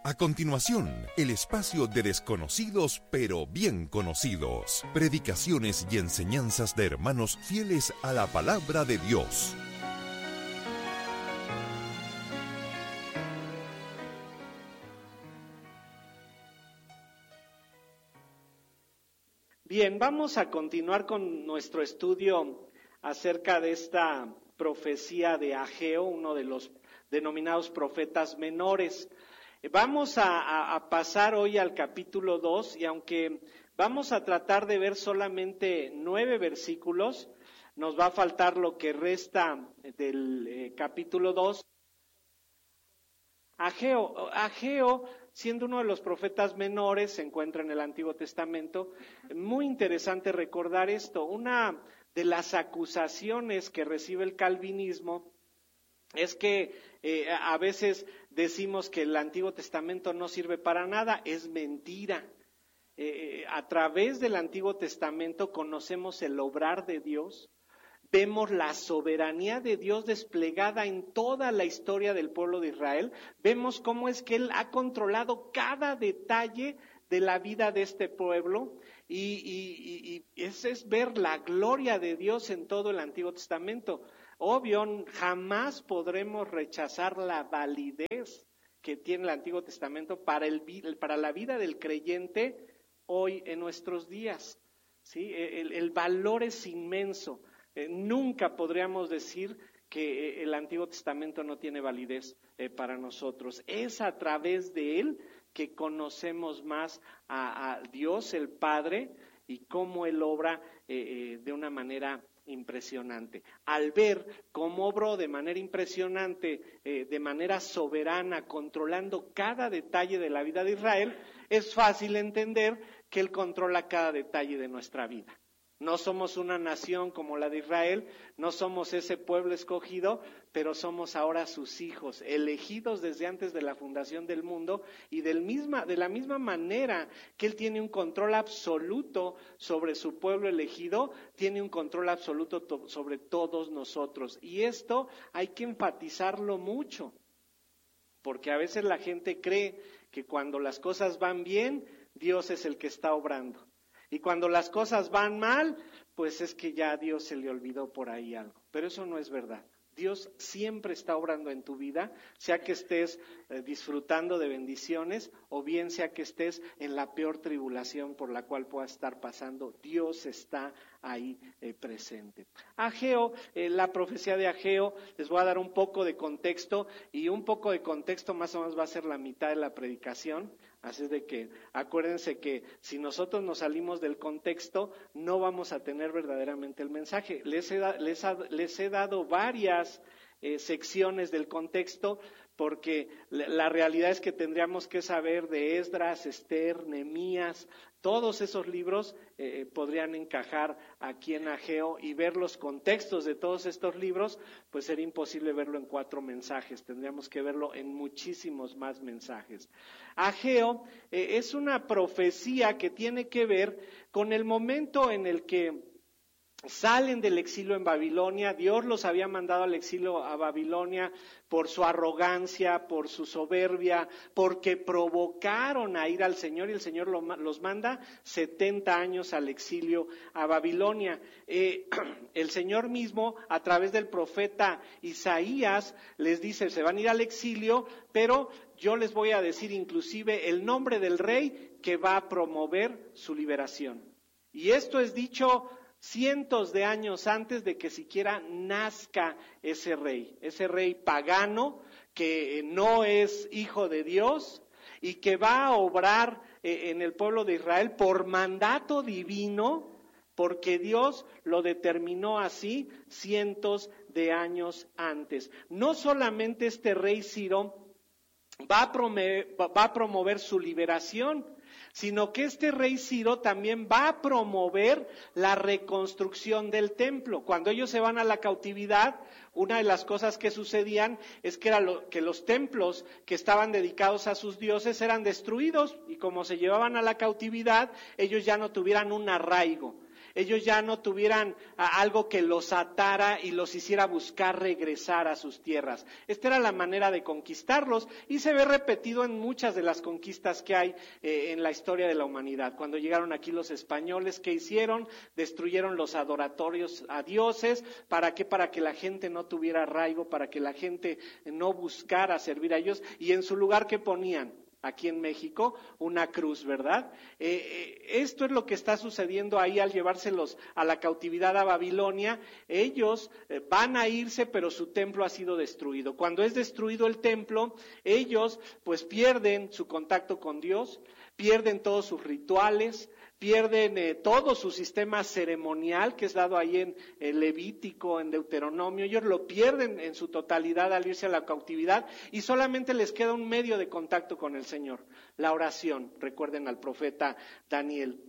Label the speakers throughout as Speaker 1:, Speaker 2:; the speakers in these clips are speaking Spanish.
Speaker 1: A continuación, el espacio de desconocidos pero bien conocidos. Predicaciones y enseñanzas de hermanos fieles a la palabra de Dios.
Speaker 2: Bien, vamos a continuar con nuestro estudio acerca de esta profecía de Ageo, uno de los denominados profetas menores. Vamos a pasar hoy al capítulo 2 y aunque vamos a tratar de ver solamente 9 versículos, nos va a faltar lo que resta del capítulo 2. Ageo, siendo uno de los profetas menores, se encuentra en el Antiguo Testamento. Muy interesante recordar esto. Una de las acusaciones que recibe el calvinismo es que a veces decimos que el Antiguo Testamento no sirve para nada. Es mentira. A través del Antiguo Testamento conocemos el obrar de Dios. Vemos la soberanía de Dios desplegada en toda la historia del pueblo de Israel. Vemos cómo es que Él ha controlado cada detalle de la vida de este pueblo y ese es ver la gloria de Dios en todo el Antiguo Testamento. Obvio, jamás podremos rechazar la validez que tiene el Antiguo Testamento para la vida del creyente hoy en nuestros días. ¿Sí? El valor es inmenso. Nunca podríamos decir que el Antiguo Testamento no tiene validez para nosotros. Es a través de él que conocemos más a Dios, el Padre, y cómo Él obra de una manera impresionante. Al ver cómo obró de manera impresionante, de manera soberana, controlando cada detalle de la vida de Israel, es fácil entender que Él controla cada detalle de nuestra vida. No somos una nación como la de Israel, no somos ese pueblo escogido, pero somos ahora sus hijos, elegidos desde antes de la fundación del mundo, y de la misma manera que Él tiene un control absoluto sobre su pueblo elegido, tiene un control absoluto sobre todos nosotros. Y esto hay que enfatizarlo mucho, porque a veces la gente cree que cuando las cosas van bien, Dios es el que está obrando. Y cuando las cosas van mal, pues es que ya a Dios se le olvidó por ahí algo. Pero eso no es verdad. Dios siempre está obrando en tu vida, sea que estés disfrutando de bendiciones o bien sea que estés en la peor tribulación por la cual puedas estar pasando. Dios está ahí presente. Ageo, la profecía de Ageo, les voy a dar un poco de contexto y un poco de contexto más o menos va a ser la mitad de la predicación. Así es de que acuérdense que si nosotros nos salimos del contexto no vamos a tener verdaderamente el mensaje. Les he dado varias secciones del contexto porque la realidad es que tendríamos que saber de Esdras, Esther, Nehemías, todos esos libros podrían encajar aquí en Ageo y ver los contextos de todos estos libros, pues sería imposible verlo en 4 mensajes, tendríamos que verlo en muchísimos más mensajes. Ageo es una profecía que tiene que ver con el momento en el que salen del exilio en Babilonia. Dios los había mandado al exilio a Babilonia por su arrogancia, por su soberbia, porque provocaron a ir al Señor y el Señor los manda 70 años al exilio a Babilonia. El Señor mismo, a través del profeta Isaías, les dice, se van a ir al exilio, pero yo les voy a decir inclusive el nombre del rey que va a promover su liberación. Y esto es dicho cientos de años antes de que siquiera nazca ese rey pagano que no es hijo de Dios y que va a obrar en el pueblo de Israel por mandato divino, porque Dios lo determinó así cientos de años antes. No solamente este rey Ciro va a promover su liberación, sino que este rey Ciro también va a promover la reconstrucción del templo. Cuando ellos se van a la cautividad, una de las cosas que sucedían es que que los templos que estaban dedicados a sus dioses eran destruidos y como se llevaban a la cautividad, ellos ya no tuvieran un arraigo. ellos ya no tuvieran algo que los atara y los hiciera buscar regresar a sus tierras. Esta era la manera de conquistarlos y se ve repetido en muchas de las conquistas que hay en la historia de la humanidad. Cuando llegaron aquí los españoles, ¿qué hicieron? Destruyeron los adoratorios a dioses. ¿Para qué? Para que la gente no tuviera arraigo, para que la gente no buscara servir a ellos, y en su lugar, ¿qué ponían? Aquí en México, una cruz, ¿verdad? Esto es lo que está sucediendo ahí al llevárselos a la cautividad a Babilonia. Ellos van a irse, pero su templo ha sido destruido. Cuando es destruido el templo, ellos pues pierden su contacto con Dios, pierden todos sus rituales, pierden todo su sistema ceremonial que es dado ahí en Levítico, en Deuteronomio. Ellos lo pierden en su totalidad al irse a la cautividad y solamente les queda un medio de contacto con el Señor, la oración. Recuerden al profeta Daniel.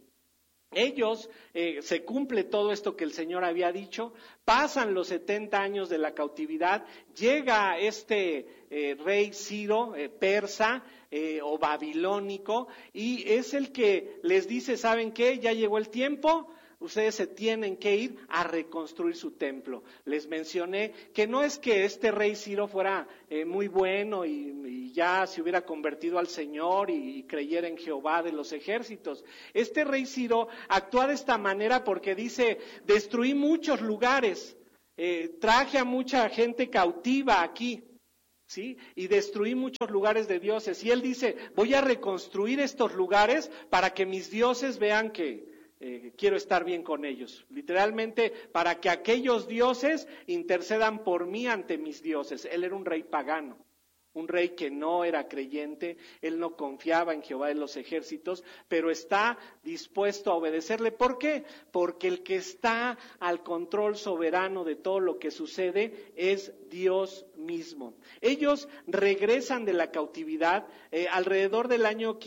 Speaker 2: Ellos, se cumple todo esto que el Señor había dicho, pasan los 70 años de la cautividad, llega este rey Ciro, persa o babilónico, y es el que les dice, ¿saben qué? Ya llegó el tiempo, ustedes se tienen que ir a reconstruir su templo. Les mencioné que no es que este rey Ciro fuera muy bueno y ya se hubiera convertido al Señor y creyera en Jehová de los ejércitos. Este rey Ciro actúa de esta manera porque dice, destruí muchos lugares, traje a mucha gente cautiva aquí, ¿sí? Y destruí muchos lugares de dioses. Y él dice, voy a reconstruir estos lugares para que mis dioses vean que quiero estar bien con ellos. Literalmente, para que aquellos dioses intercedan por mí ante mis dioses. Él era un rey pagano, un rey que no era creyente, él no confiaba en Jehová de los ejércitos, pero está dispuesto a obedecerle. ¿Por qué? Porque el que está al control soberano de todo lo que sucede es Dios mismo. Ellos regresan de la cautividad alrededor del año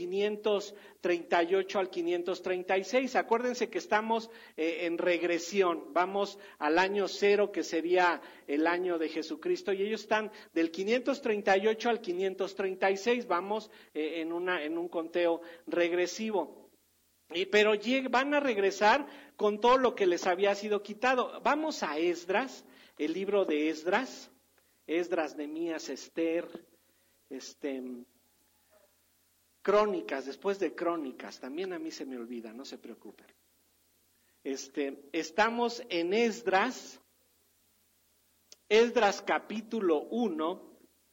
Speaker 2: 538 al 536. Acuérdense que estamos en regresión, vamos al año 0, que sería el año de Jesucristo, y ellos están del 538 al 536, vamos en un conteo regresivo. Pero van a regresar con todo lo que les había sido quitado. Vamos a Esdras, el libro de Esdras, Nehemías, Esther, Crónicas, después de Crónicas, también a mí se me olvida, no se preocupen. Estamos en Esdras capítulo 1,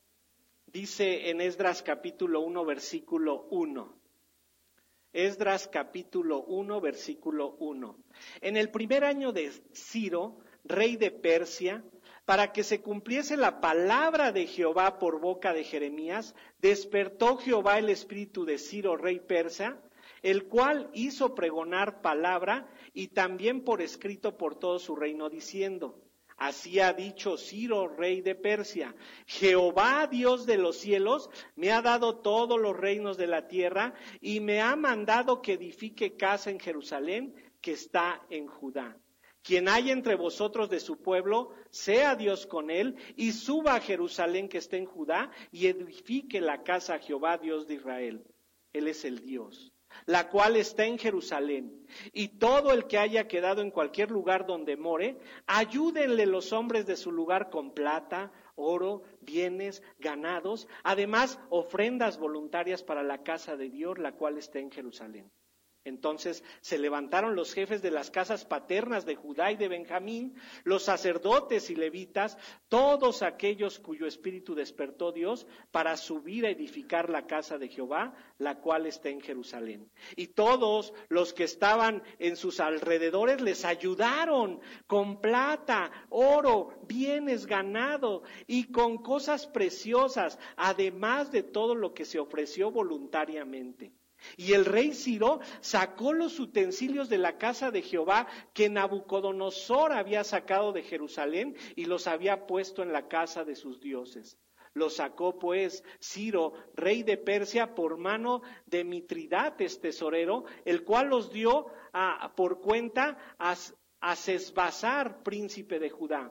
Speaker 2: dice en Esdras capítulo 1, versículo 1. Esdras capítulo 1, versículo 1. En el primer año de Ciro, rey de Persia, para que se cumpliese la palabra de Jehová por boca de Jeremías, despertó Jehová el espíritu de Ciro, rey persa, el cual hizo pregonar palabra y también por escrito por todo su reino, diciendo, así ha dicho Ciro, rey de Persia, Jehová, Dios de los cielos, me ha dado todos los reinos de la tierra y me ha mandado que edifique casa en Jerusalén, que está en Judá. Quien haya entre vosotros de su pueblo, sea Dios con él, y suba a Jerusalén que esté en Judá, y edifique la casa a Jehová, Dios de Israel. Él es el Dios, la cual está en Jerusalén. Y todo el que haya quedado en cualquier lugar donde more, ayúdenle los hombres de su lugar con plata, oro, bienes, ganados, además ofrendas voluntarias para la casa de Dios, la cual está en Jerusalén. Entonces se levantaron los jefes de las casas paternas de Judá y de Benjamín, los sacerdotes y levitas, todos aquellos cuyo espíritu despertó Dios, para subir a edificar la casa de Jehová, la cual está en Jerusalén. Y todos los que estaban en sus alrededores les ayudaron con plata, oro, bienes, ganado y con cosas preciosas, además de todo lo que se ofreció voluntariamente. Y el rey Ciro sacó los utensilios de la casa de Jehová que Nabucodonosor había sacado de Jerusalén y los había puesto en la casa de sus dioses. Los sacó pues Ciro, rey de Persia, por mano de Mitridates, tesorero, el cual los dio por cuenta a Sesbazar, príncipe de Judá.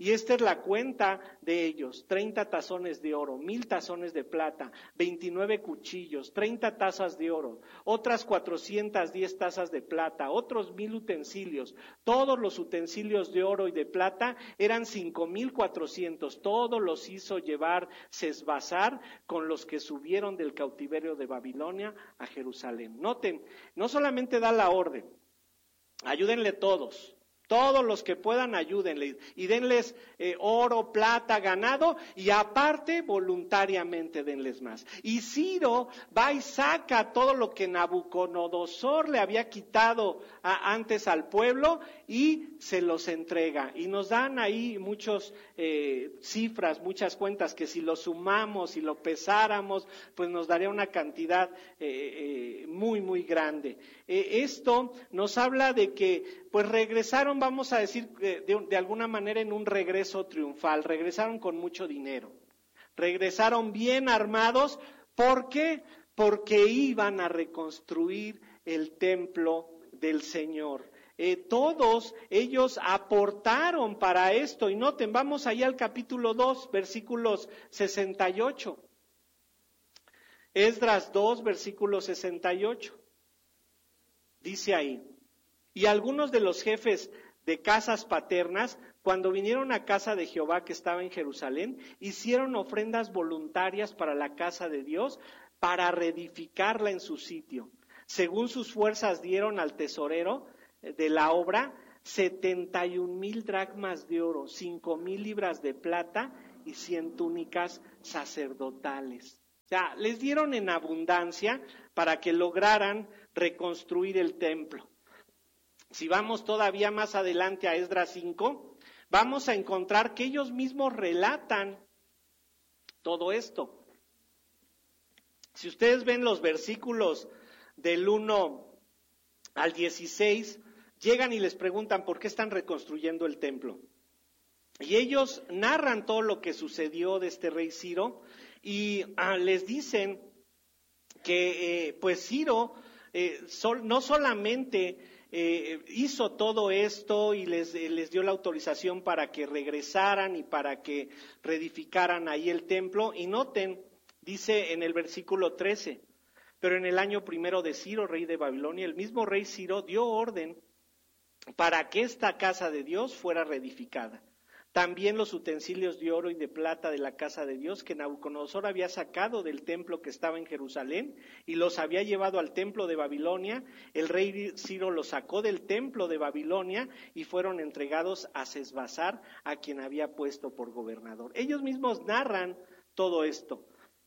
Speaker 2: Y esta es la cuenta de ellos: 30 tazones de oro, 1000 tazones de plata, 29 cuchillos, 30 tazas de oro, otras 410 tazas de plata, otros 1000 utensilios. Todos los utensilios de oro y de plata eran 5400. Todos los hizo llevar Sesbazar con los que subieron del cautiverio de Babilonia a Jerusalén. Noten, no solamente da la orden, ayúdenle todos. Todos los que puedan, ayúdenle y denles oro, plata, ganado, y aparte voluntariamente denles más. Y Ciro va y saca todo lo que Nabucodonosor le había quitado antes al pueblo y se los entrega. Y nos dan ahí muchas cifras, muchas cuentas, que si lo sumamos y lo pesáramos, pues nos daría una cantidad muy, muy grande. Esto nos habla de que pues regresaron, vamos a decir, de alguna manera en un regreso triunfal. Regresaron con mucho dinero, regresaron bien armados. ¿Por qué? Porque iban a reconstruir el templo del Señor. Todos ellos aportaron para esto. Y noten, vamos allá al capítulo 2, versículos 68. Esdras 2, versículo 68. Dice ahí: y algunos de los jefes de casas paternas, cuando vinieron a casa de Jehová que estaba en Jerusalén, hicieron ofrendas voluntarias para la casa de Dios, para reedificarla en su sitio. Según sus fuerzas dieron al tesorero de la obra 71,000 dracmas de oro, 5,000 libras de plata y 100 túnicas sacerdotales. O sea, les dieron en abundancia para que lograran reconstruir el templo. Si vamos todavía más adelante a Esdras 5, vamos a encontrar que ellos mismos relatan todo esto. Si ustedes ven los versículos del 1 al 16, llegan y les preguntan por qué están reconstruyendo el templo. Y ellos narran todo lo que sucedió de este rey Ciro y les dicen que pues Ciro no solamente hizo todo esto y les dio la autorización para que regresaran y para que reedificaran ahí el templo. Y noten, dice en el versículo 13, pero en el año primero de Ciro, rey de Babilonia, el mismo rey Ciro dio orden para que esta casa de Dios fuera reedificada. También los utensilios de oro y de plata de la casa de Dios que Nabucodonosor había sacado del templo que estaba en Jerusalén y los había llevado al templo de Babilonia, el rey Ciro los sacó del templo de Babilonia y fueron entregados a Sesbazar, a quien había puesto por gobernador. Ellos mismos narran todo esto.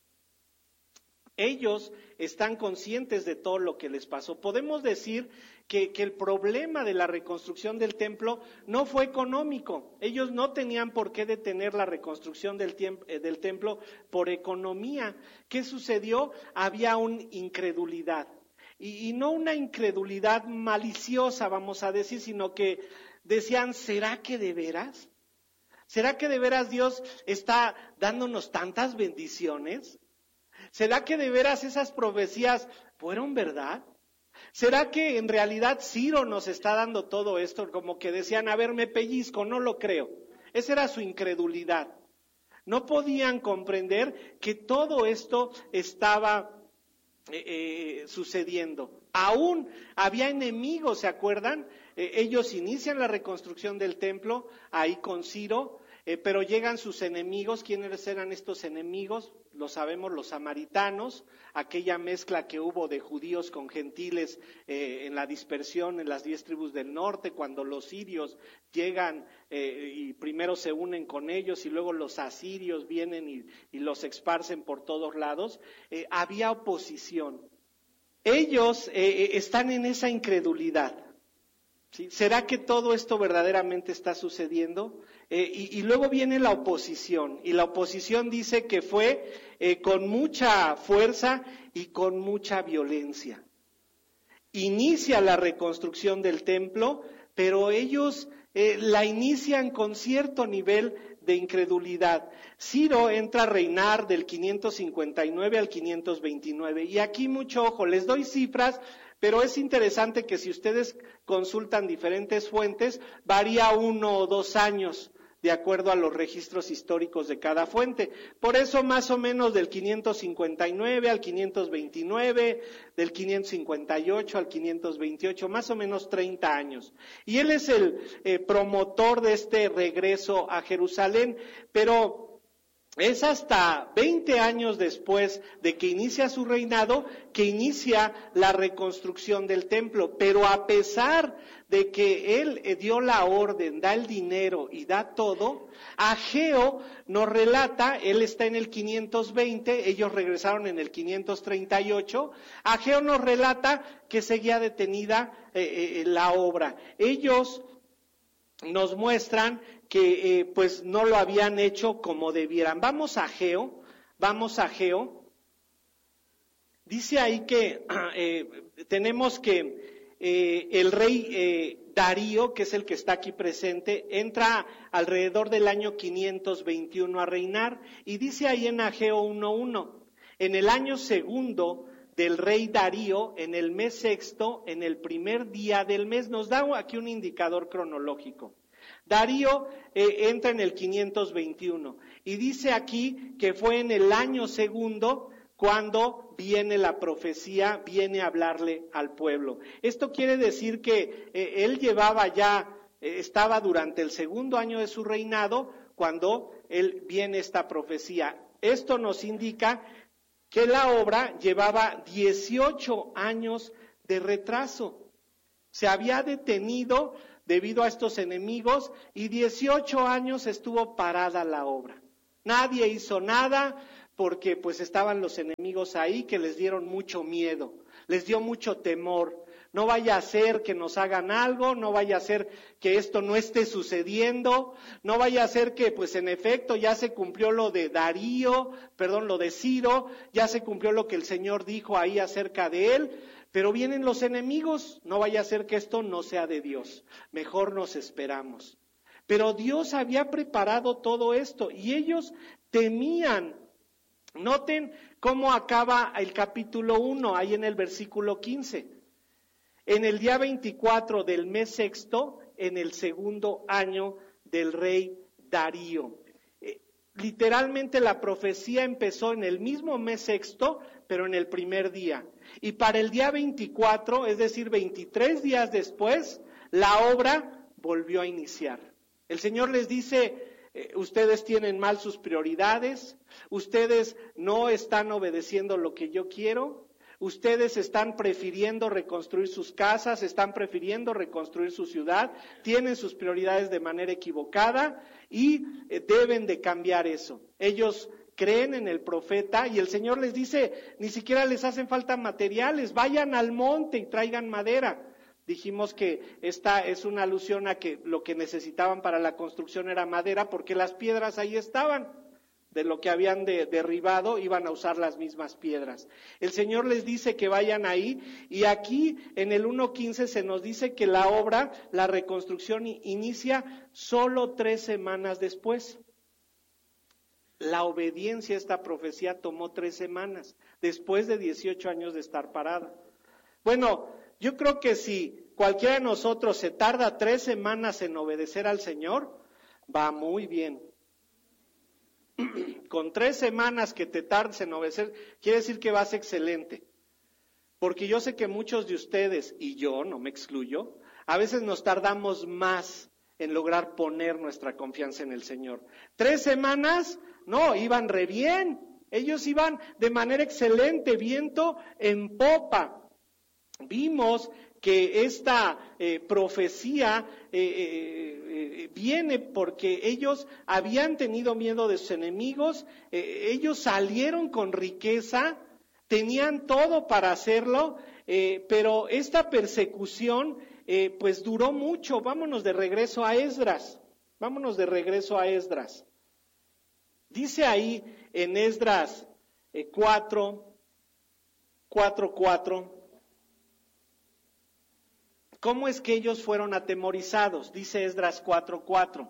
Speaker 2: Ellos están conscientes de todo lo que les pasó. Podemos decir que el problema de la reconstrucción del templo no fue económico. Ellos no tenían por qué detener la reconstrucción del templo por economía. ¿Qué sucedió? Había una incredulidad. Y no una incredulidad maliciosa, vamos a decir, sino que decían, ¿será que de veras? ¿Será que de veras Dios está dándonos tantas bendiciones? ¿Será que de veras esas profecías fueron verdad? ¿Será que en realidad Ciro nos está dando todo esto? Como que decían, a ver, me pellizco, no lo creo. Esa era su incredulidad. No podían comprender que todo esto estaba sucediendo. Aún había enemigos, ¿se acuerdan? Ellos inician la reconstrucción del templo ahí con Ciro, pero llegan sus enemigos. ¿Quiénes eran estos enemigos? Lo sabemos, los samaritanos, aquella mezcla que hubo de judíos con gentiles en la dispersión en las 10 tribus del norte, cuando los sirios llegan y primero se unen con ellos y luego los asirios vienen y los esparcen por todos lados. Había oposición. Ellos están en esa incredulidad. ¿Sí? ¿Será que todo esto verdaderamente está sucediendo? Y luego viene la oposición, y la oposición dice que fue con mucha fuerza y con mucha violencia. Inicia la reconstrucción del templo, pero ellos la inician con cierto nivel de incredulidad. Ciro entra a reinar del 559 al 529, y aquí mucho ojo, les doy cifras, pero es interesante que si ustedes consultan diferentes fuentes, varía 1 o 2 años de acuerdo a los registros históricos de cada fuente. Por eso más o menos del 559 al 529, del 558 al 528, más o menos 30 años. Y él es el promotor de este regreso a Jerusalén, pero es hasta 20 años después de que inicia su reinado que inicia la reconstrucción del templo. Pero a pesar de que él dio la orden, da el dinero y da todo, Ageo nos relata, él está en el 520, ellos regresaron en el 538, Ageo nos relata que seguía detenida la obra. Ellos nos muestran que pues no lo habían hecho como debieran. Vamos a Ageo. Dice ahí que tenemos que el rey Darío, que es el que está aquí presente, entra alrededor del año 521 a reinar, y dice ahí en Ageo 1:1, en el año segundo del rey Darío, en el mes sexto, en el primer día del mes. Nos da aquí un indicador cronológico. Darío entra en el 521 y dice aquí que fue en el año segundo cuando viene la profecía, viene a hablarle al pueblo. Esto quiere decir que él estaba durante el segundo año de su reinado cuando viene esta profecía. Esto nos indica que la obra llevaba 18 años de retraso. Se había detenido debido a estos enemigos y 18 años estuvo parada la obra. Nadie hizo nada porque pues estaban los enemigos ahí que les dieron mucho miedo, les dio mucho temor. No vaya a ser que nos hagan algo, no vaya a ser que esto no esté sucediendo, no vaya a ser que pues en efecto ya se cumplió lo de lo de Ciro, ya se cumplió lo que el Señor dijo ahí acerca de él, pero vienen los enemigos, no vaya a ser que esto no sea de Dios, mejor nos esperamos. Pero Dios había preparado todo esto y ellos temían. Noten cómo acaba el capítulo 1, ahí en el versículo 15. En el día 24 del mes sexto, en el segundo año del rey Darío. Literalmente la profecía empezó en el mismo mes sexto, pero en el primer día. Y para el día 24, es decir, 23 días después, la obra volvió a iniciar. El Señor les dice, ustedes tienen mal sus prioridades, ustedes no están obedeciendo lo que yo quiero. Ustedes están prefiriendo reconstruir sus casas, están prefiriendo reconstruir su ciudad, tienen sus prioridades de manera equivocada y deben de cambiar eso. Ellos creen en el profeta y el Señor les dice, ni siquiera les hacen falta materiales, vayan al monte y traigan madera. Dijimos que esta es una alusión a que lo que necesitaban para la construcción era madera porque las piedras ahí estaban. De lo que habían derribado, iban a usar las mismas piedras. El Señor les dice que vayan ahí, y aquí en el 1:15 se nos dice que la obra, la reconstrucción inicia solo 3 semanas después. La obediencia a esta profecía tomó 3 semanas, después de 18 años de estar parada. Bueno, yo creo que si cualquiera de nosotros se tarda 3 semanas en obedecer al Señor, va muy bien. Con 3 semanas que te tardes en obedecer, quiere decir que vas excelente. Porque yo sé que muchos de ustedes, y yo no me excluyo, a veces nos tardamos más en lograr poner nuestra confianza en el Señor. 3 semanas, no, iban re bien. Ellos iban de manera excelente, viento en popa. Vimos que esta profecía viene porque ellos habían tenido miedo de sus enemigos, ellos salieron con riqueza, tenían todo para hacerlo, pero esta persecución pues duró mucho. Vámonos de regreso a Esdras. Dice ahí en Esdras 4:4. ¿Cómo es que ellos fueron atemorizados? Dice Esdras 4:4.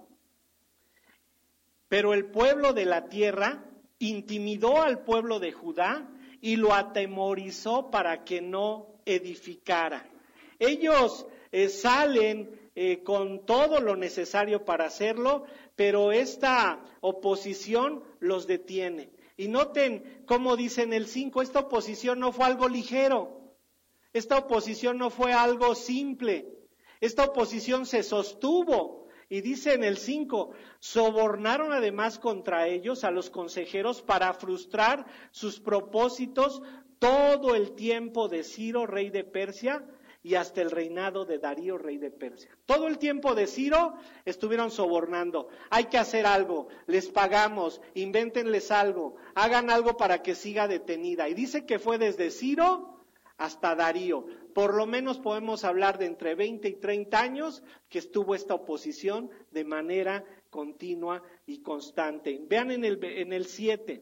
Speaker 2: Pero el pueblo de la tierra intimidó al pueblo de Judá y lo atemorizó para que no edificara. Ellos salen con todo lo necesario para hacerlo, pero esta oposición los detiene. Y noten cómo dice en el 5, esta oposición no fue algo ligero, esta oposición no fue algo simple, esta oposición se sostuvo. Y dice en el 5, sobornaron además contra ellos a los consejeros para frustrar sus propósitos todo el tiempo de Ciro, rey de Persia, y hasta el reinado de Darío, rey de Persia. Todo el tiempo de Ciro estuvieron sobornando. Hay que hacer algo, les pagamos, invéntenles algo, hagan algo para que siga detenida. Y dice que fue desde Ciro hasta Darío. Por lo menos podemos hablar de entre 20 y 30 años que estuvo esta oposición de manera continua y constante. Vean en el 7.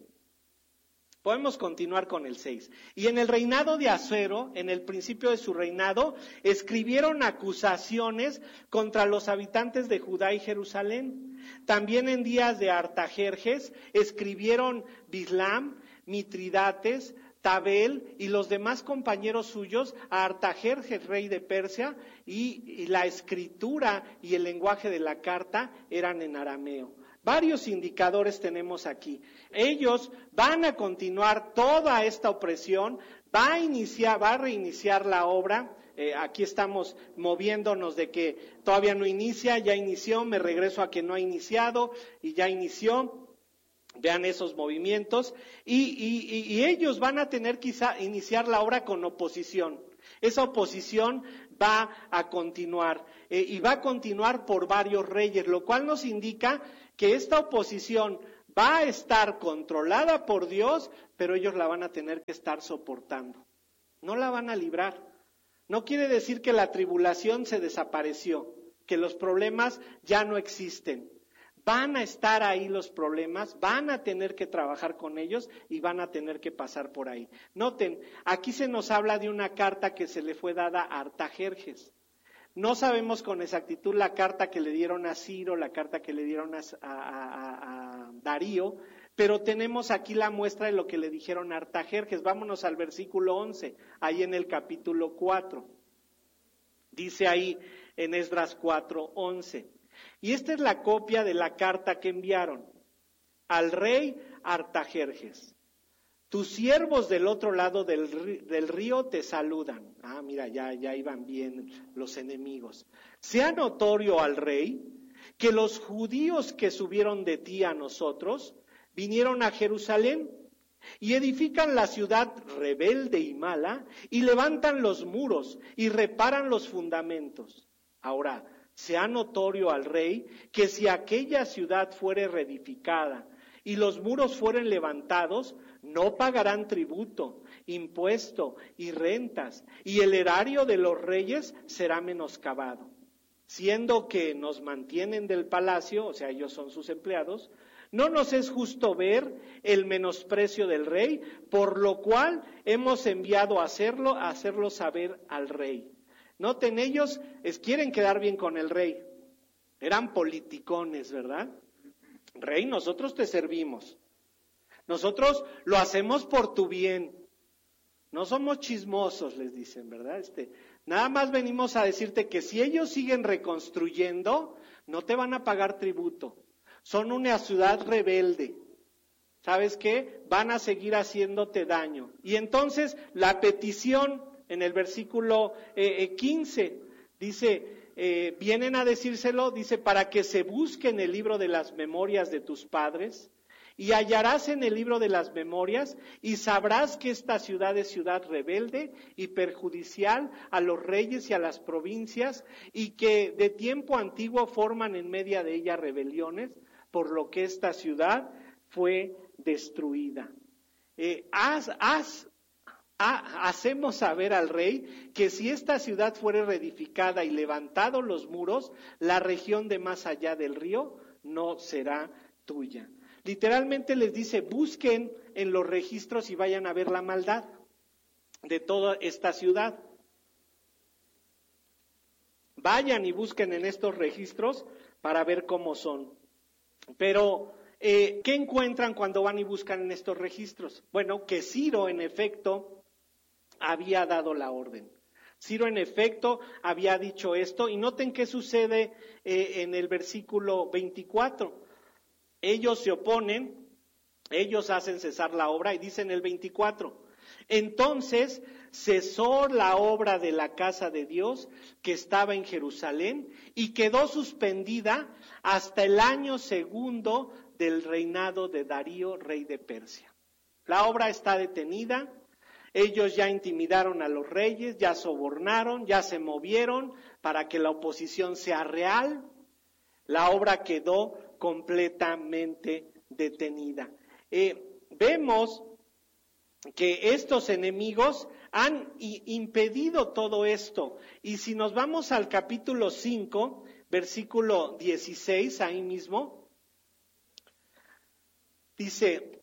Speaker 2: Podemos continuar con el 6. Y en el reinado de Asuero, en el principio de su reinado, escribieron acusaciones contra los habitantes de Judá y Jerusalén. También en días de Artajerjes escribieron Bislam, Mitridates, Tabel y los demás compañeros suyos a Artajerjes, rey de Persia, y la escritura y el lenguaje de la carta eran en arameo. Varios indicadores tenemos aquí. Ellos van a continuar toda esta opresión, va a reiniciar la obra. Aquí estamos moviéndonos de que todavía no inicia, ya inició, me regreso a que no ha iniciado y ya inició. Vean esos movimientos y ellos van a tener quizá iniciar la obra con oposición. Esa oposición va a continuar y va a continuar por varios reyes, lo cual nos indica que esta oposición va a estar controlada por Dios, pero ellos la van a tener que estar soportando. No la van a librar. No quiere decir que la tribulación se desapareció, que los problemas ya no existen. Van a estar ahí los problemas, van a tener que trabajar con ellos y van a tener que pasar por ahí. Noten, aquí se nos habla de una carta que se le fue dada a Artajerjes. No sabemos con exactitud la carta que le dieron a Ciro, la carta que le dieron a Darío, pero tenemos aquí la muestra de lo que le dijeron a Artajerjes. Vámonos al versículo 11, ahí en el capítulo 4. Dice ahí en Esdras 4:11. Y esta es la copia de la carta que enviaron al rey Artajerjes. Tus siervos del otro lado del río te saludan. Mira, ya iban bien los enemigos. Sea notorio al rey que los judíos que subieron de ti a nosotros vinieron a Jerusalén y edifican la ciudad rebelde y mala y levantan los muros y reparan los fundamentos. Ahora, sea notorio al rey que si aquella ciudad fuere reedificada y los muros fueren levantados, no pagarán tributo, impuesto y rentas, y el erario de los reyes será menoscabado. Siendo que nos mantienen del palacio, o sea, ellos son sus empleados, no nos es justo ver el menosprecio del rey, por lo cual hemos enviado a hacerlo saber al rey. Noten, ellos quieren quedar bien con el rey. Eran politicones, ¿verdad? Rey, nosotros te servimos. Nosotros lo hacemos por tu bien. No somos chismosos, les dicen, ¿verdad? Nada más venimos a decirte que si ellos siguen reconstruyendo, no te van a pagar tributo. Son una ciudad rebelde. ¿Sabes qué? Van a seguir haciéndote daño. Y entonces la petición en el versículo 15 dice, vienen a decírselo, dice, para que se busque en el libro de las memorias de tus padres, y hallarás en el libro de las memorias, y sabrás que esta ciudad es ciudad rebelde y perjudicial a los reyes y a las provincias, y que de tiempo antiguo forman en medio de ella rebeliones, por lo que esta ciudad fue destruida. Hacemos saber al rey que si esta ciudad fuere reedificada y levantados los muros, la región de más allá del río no será tuya. Literalmente les dice, busquen en los registros y vayan a ver la maldad de toda esta ciudad. Vayan y busquen en estos registros para ver cómo son. Pero, ¿qué encuentran cuando van y buscan en estos registros? Bueno, que Ciro, en efecto, había dado la orden. Ciro, en efecto, había dicho esto. Y noten qué sucede en el versículo 24. Ellos se oponen, ellos hacen cesar la obra, y dice en el 24, entonces cesó la obra de la casa de Dios que estaba en Jerusalén y quedó suspendida hasta el año 2 del reinado de Darío, rey de Persia. La obra está detenida, ellos ya intimidaron a los reyes, ya sobornaron, ya se movieron para que la oposición sea real. La obra quedó completamente detenida. Vemos que estos enemigos han impedido todo esto. Y si nos vamos al capítulo 5, versículo 16, ahí mismo, dice,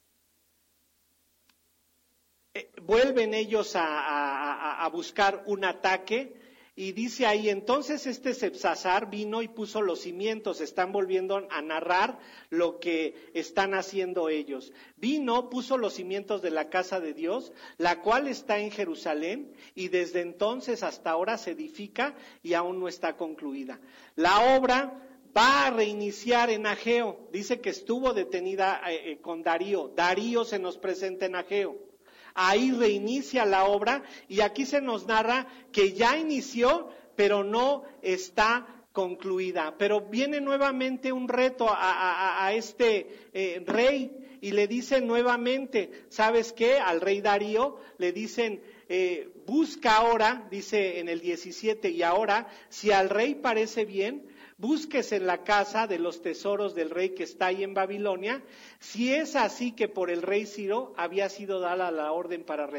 Speaker 2: vuelven ellos a buscar un ataque, y dice ahí, entonces Sebsasar vino y puso los cimientos. Están volviendo a narrar lo que están haciendo ellos. Vino, puso los cimientos de la casa de Dios, la cual está en Jerusalén, y desde entonces hasta ahora se edifica y aún no está concluida. La obra va a reiniciar en Ageo. Dice que estuvo detenida con Darío. Darío se nos presenta en Ageo. Ahí reinicia la obra, y aquí se nos narra que ya inició, pero no está concluida. Pero viene nuevamente un reto a este rey, y le dicen nuevamente, ¿sabes qué? Al rey Darío le dicen, busca ahora, dice en el 17, y ahora, si al rey parece bien, búsquese en la casa de los tesoros del rey que está ahí en Babilonia, si es así que por el rey Ciro había sido dada la orden para